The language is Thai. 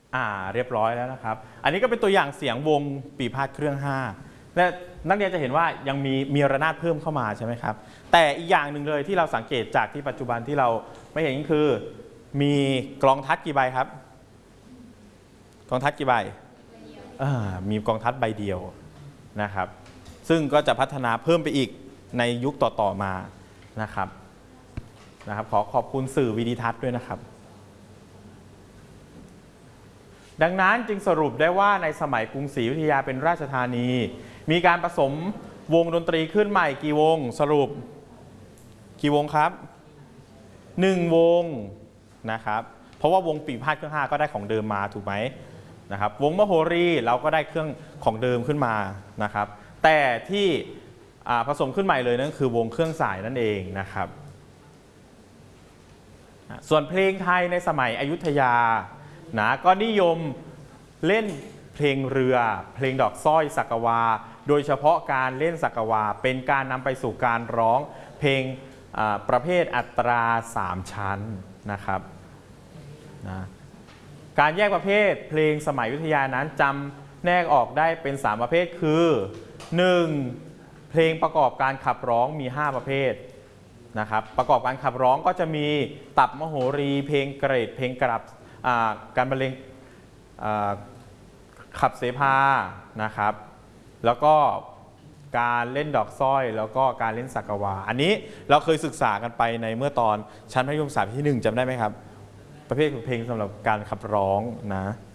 เรียบร้อยแล้วนะครับอันนี้ก็เป็นตัวอย่างเสียงวงปีพาทย์เครื่อง5และนักเรียนจะเห็นว่ายังมีระนาดเพิ่มเข้ามาใช่ไหมครับแต่อีกอย่างหนึ่งเลยที่เราสังเกตจากที่ปัจจุบันที่เราไม่เห็นก็คือมีกลองทัดกี่ใบครับกลองทัดกี่ใบมีกลองทัดใบเดียวนะครับซึ่งก็จะพัฒนาเพิ่มไปอีกในยุคต่อๆมานะครับขอขอบคุณสื่อวิดิทัศน์ด้วยนะครับดังนั้นจึงสรุปได้ว่าในสมัยกรุงศรีอยุธยาเป็นราชธานีมีการผสมวงดนตรีขึ้นใหม่กี่วงสรุปกี่วงครับ1วงนะครับเพราะว่าวงปีพาทย์เครื่อง5ก็ได้ของเดิมมาถูกไหมนะครับวงมโหรีเราก็ได้เครื่องของเดิมขึ้นมานะครับแต่ที่ผสมขึ้นใหม่เลยนั่นคือวงเครื่องสายนั่นเองนะครับส่วนเพลงไทยในสมัยอยุธยาก็นิยมเล่นเพลงเรือเพลงดอกสร้อยสักวาโดยเฉพาะการเล่นสักวาเป็นการนำไปสู่การร้องเพลงประเภทอัตรา3ชั้นนะครับการแยกประเภทเพลงสมัยอยุธยานั้นจำแนกออกได้เป็น3ประเภทคือ 1. เพลงประกอบการขับร้องมี5ประเภทนะครับประกอบการขับร้องก็จะมีตับมโหรีเพลงเกรดเพลงกลับการบรรเลงขับเสภานะครับแล้วก็การเล่นดอกสร้อยแล้วก็การเล่นสักวาอันนี้เราเคยศึกษากันไปในเมื่อตอนชั้นมัธยมศึกษาปีที่1จำได้ไหมครับประเภทเพลงสำหรับการขับร้องนะ